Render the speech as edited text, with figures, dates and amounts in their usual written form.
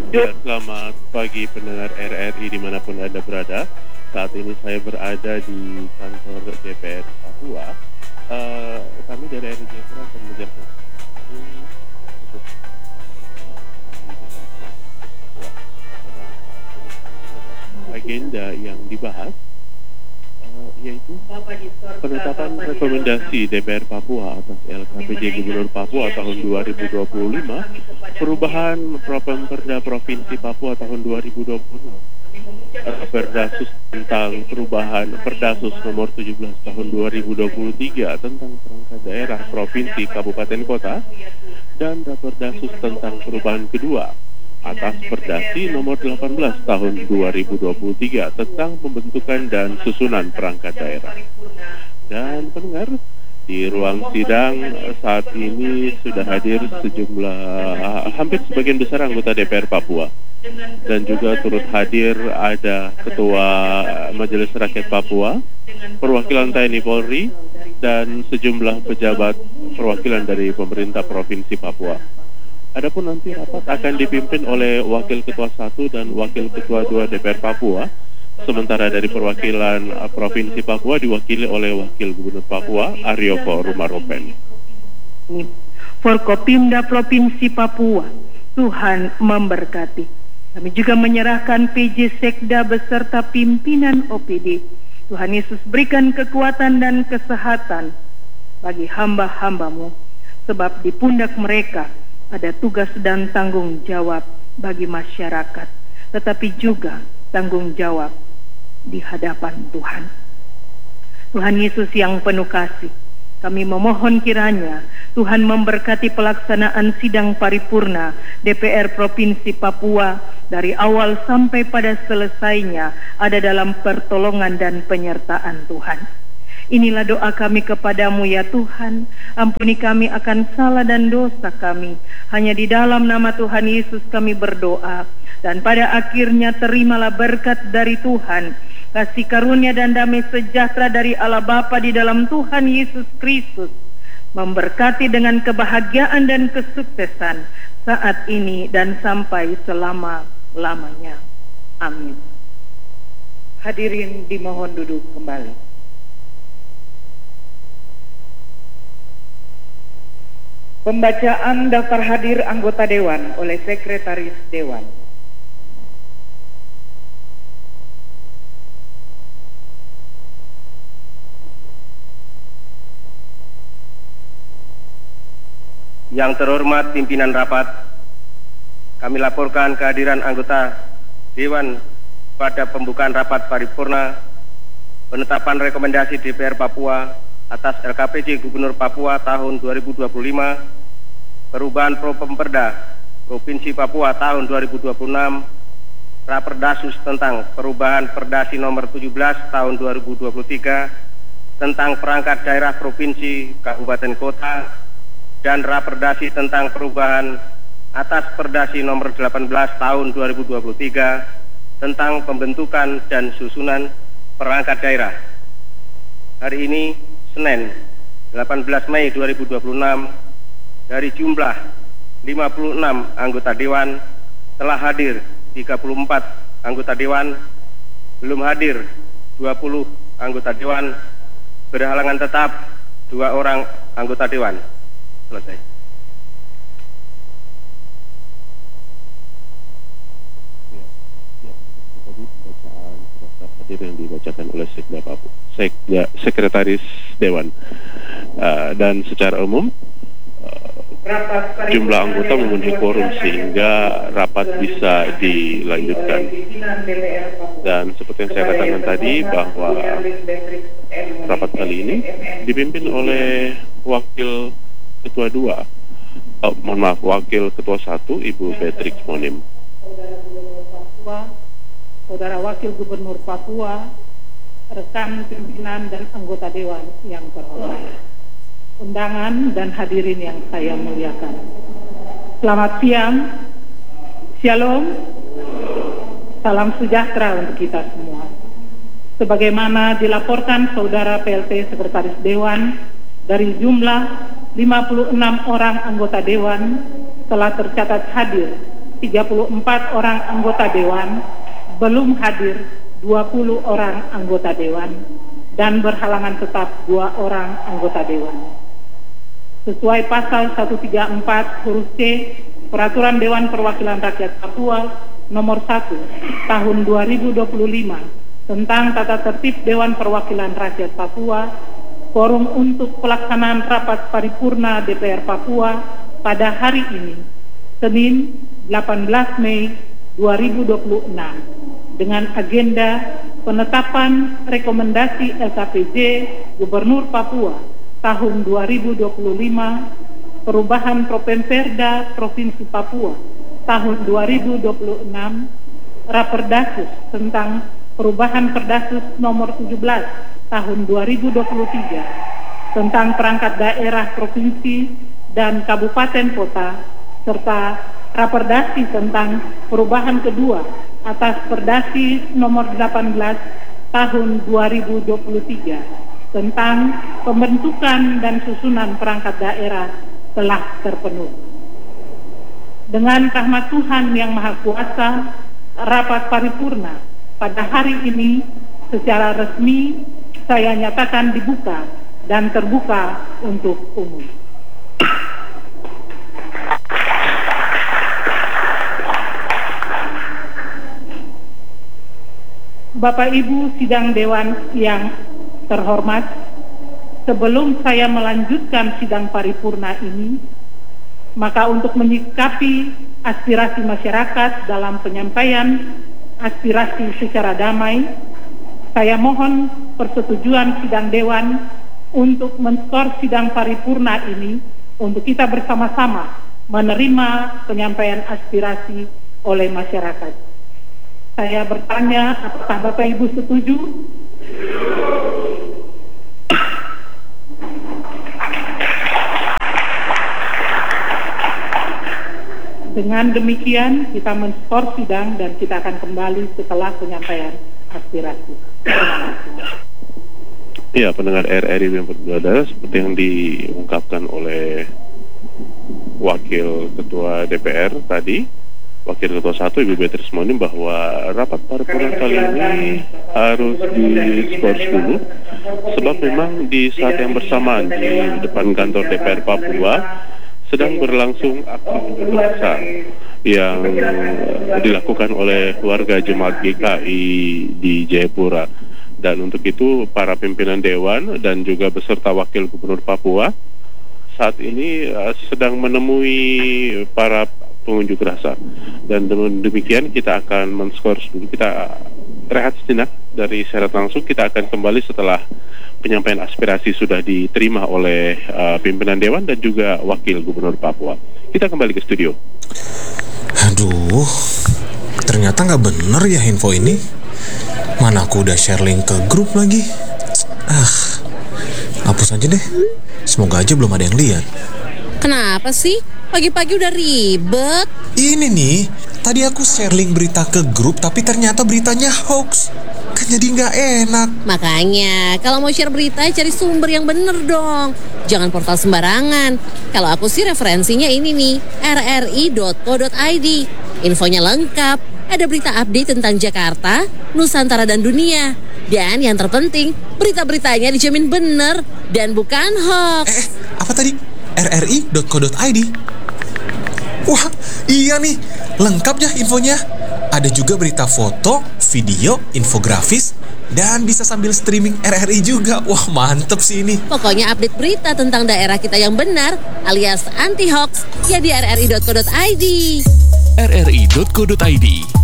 Ya, selamat pagi pendengar RRI dimanapun Anda berada. Saat ini saya berada di kantor DPR Papua. Kami dari RRI Jayapura akan menjalankan agenda yang dibahas yaitu penetapan rekomendasi DPR Papua atas LKPJ Gubernur Papua tahun 2025, perubahan Propemperda Provinsi Papua tahun 2020, Perdasus tentang perubahan Perdasus nomor 17 tahun 2023 tentang perangkat daerah provinsi kabupaten kota, dan Perdasus tentang perubahan kedua atas Perdasi nomor 18 tahun 2023 tentang pembentukan dan susunan perangkat daerah. Dan pendengar, di ruang sidang saat ini sudah hadir hampir sebagian besar anggota DPR Papua, dan juga turut hadir ada Ketua Majelis Rakyat Papua, perwakilan TNI Polri, dan sejumlah pejabat perwakilan dari pemerintah Provinsi Papua. Adapun nanti rapat akan dipimpin oleh Wakil Ketua 1 dan Wakil Ketua 2 DPR Papua, sementara dari perwakilan Provinsi Papua diwakili oleh Wakil Gubernur Papua, Aryoko Rumaropen. Forkopimda Provinsi Papua, Tuhan memberkati. Kami juga menyerahkan PJ Sekda beserta pimpinan OPD. Tuhan Yesus berikan kekuatan dan kesehatan bagi hamba-hambamu, sebab di pundak mereka ada tugas dan tanggung jawab bagi masyarakat, tetapi juga tanggung jawab di hadapan Tuhan. Tuhan Yesus yang penuh kasih, kami memohon kiranya Tuhan memberkati pelaksanaan sidang paripurna DPR Provinsi Papua dari awal sampai pada selesainya ada dalam pertolongan dan penyertaan Tuhan. Inilah doa kami kepadamu ya Tuhan, ampuni kami akan salah dan dosa kami. Hanya di dalam nama Tuhan Yesus kami berdoa, dan pada akhirnya terimalah berkat dari Tuhan, kasih karunia dan damai sejahtera dari Allah Bapa di dalam Tuhan Yesus Kristus, memberkati dengan kebahagiaan dan kesuksesan saat ini dan sampai selama-lamanya. Amin. Hadirin dimohon duduk kembali. Pembacaan daftar hadir anggota Dewan oleh Sekretaris Dewan. Yang terhormat pimpinan rapat, kami laporkan kehadiran anggota Dewan pada pembukaan rapat paripurna penetapan rekomendasi DPR Papua atas LKPJ Gubernur Papua tahun 2025, perubahan Propemperda Provinsi Papua tahun 2026, Raperdasus tentang perubahan Perdasi nomor 17 tahun 2023 tentang perangkat daerah provinsi kabupaten kota, dan Raperdasi tentang perubahan atas Perdasi nomor 18 tahun 2023 tentang pembentukan dan susunan perangkat daerah. Hari ini Senin 18 Mei 2026, dari jumlah 56 anggota Dewan telah hadir 34 anggota Dewan, belum hadir 20 anggota Dewan, berhalangan tetap 2 orang anggota Dewan. Selesai. Tadi pembacaan daftar hadir yang dibacakan oleh Sekretaris Dewan, dan secara umum jumlah anggota memenuhi quorum sehingga rapat bisa dilanjutkan. Dan seperti yang saya katakan tadi bahwa rapat kali ini dipimpin oleh Wakil Ketua 2, Wakil Ketua 1, Ibu Beatrix Monim. Saudara Wakil Gubernur Papua, rekan pimpinan dan anggota Dewan yang terhormat, undangan dan hadirin yang saya muliakan. Selamat siang, Shalom, salam sejahtera untuk kita semua. Sebagaimana dilaporkan Saudara PLT Sekretaris Dewan, dari jumlah 56 orang anggota Dewan telah tercatat hadir 34 orang anggota Dewan, belum hadir 20 orang anggota Dewan, dan berhalangan tetap 2 orang anggota Dewan. Sesuai pasal 134 huruf C Peraturan Dewan Perwakilan Rakyat Papua nomor 1 tahun 2025 tentang tata tertib Dewan Perwakilan Rakyat Papua, forum untuk pelaksanaan rapat paripurna DPR Papua pada hari ini, Senin 18 Mei 2026, dengan agenda penetapan rekomendasi LKPJ Gubernur Papua tahun 2025, perubahan Propenperda Provinsi Papua tahun 2026, Raperdasus tentang perubahan Perdasus nomor 17 tahun 2023 tentang perangkat daerah provinsi dan kabupaten kota, serta Raperdasi tentang perubahan kedua atas Perdasi nomor 18 tahun 2023 tentang pembentukan dan susunan perangkat daerah telah terpenuhi. Dengan rahmat Tuhan Yang Maha Kuasa, rapat paripurna pada hari ini secara resmi saya nyatakan dibuka dan terbuka untuk umum. Bapak Ibu sidang Dewan yang terhormat, sebelum saya melanjutkan sidang paripurna ini, maka untuk menyikapi aspirasi masyarakat dalam penyampaian aspirasi secara damai, saya mohon persetujuan sidang Dewan untuk men-skor sidang paripurna ini untuk kita bersama-sama menerima penyampaian aspirasi oleh masyarakat. Saya bertanya, apakah Bapak Ibu setuju? Dengan demikian kita men-skor sidang dan kita akan kembali setelah penyampaian aspirasi. Ya, pendengar RRI yang berada, seperti yang diungkapkan oleh Wakil Ketua DPR tadi, Wakil Ketua 1 Ibu Beatrice Monim, bahwa rapat paripurna kali ini harus di-skor dulu, sebab memang di saat yang bersamaan di depan kantor DPR Papua sedang berlangsung aksi unjuk rasa yang dilakukan oleh warga jemaat GKI di Jayapura. Dan untuk itu para pimpinan Dewan dan juga beserta Wakil Gubernur Papua saat ini sedang menemui para pengunjuk rasa. Dan demikian kita akan men-skor dulu. Kita rehat sejenak dari syarat langsung. Kita akan kembali setelah penyampaian aspirasi sudah diterima oleh pimpinan Dewan dan juga Wakil Gubernur Papua. Kita kembali ke studio. Aduh, ternyata nggak bener ya info ini. Mana aku udah share link ke grup lagi. Hapus aja deh. Semoga aja belum ada yang lihat. Kenapa sih? Pagi-pagi udah ribet. Ini nih, tadi aku share link berita ke grup, tapi ternyata beritanya hoax. Kan jadi nggak enak. Makanya, kalau mau share berita, cari sumber yang bener dong. Jangan portal sembarangan. Kalau aku sih referensinya ini nih, rri.co.id. Infonya lengkap, ada berita update tentang Jakarta, Nusantara, dan dunia. Dan yang terpenting, berita-beritanya dijamin bener dan bukan hoax. Apa tadi? rri.co.id. Wah, iya nih, lengkap ya infonya. Ada juga berita foto, video, infografis, dan bisa sambil streaming RRI juga. Wah, mantep sih ini. Pokoknya update berita tentang daerah kita yang benar alias anti-hoax ya di rri.co.id. rri.co.id